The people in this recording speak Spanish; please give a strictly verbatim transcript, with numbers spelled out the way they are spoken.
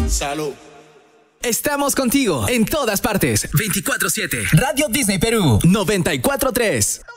Salud. Estamos contigo en todas partes. veinticuatro siete. Radio Disney Perú noventa y cuatro tres.